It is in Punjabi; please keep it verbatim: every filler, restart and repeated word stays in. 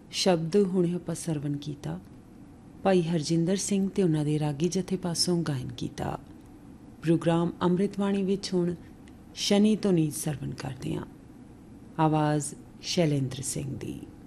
ਸ਼ਬਦ ਹੁਣੇ ਆਪਾਂ ਸਰਵਣ ਕੀਤਾ ਭਾਈ ਹਰਜਿੰਦਰ ਸਿੰਘ ਤੇ ਉਹਨਾਂ ਦੇ ਰਾਗੀ ਜਥੇ ਪਾਸੋਂ ਗਾਇਨ ਕੀਤਾ। ਪ੍ਰੋਗਰਾਮ ਅੰਮ੍ਰਿਤਬਾਣੀ ਵਿੱਚ ਹੁਣ ਸ਼ਨੀ ਧੁਨੀ ਸਰਵਣ ਕਰਦੇ ਹਾਂ। ਆਵਾਜ਼ ਸ਼ੈਲੇਂਦਰ ਸਿੰਘ ਦੀ।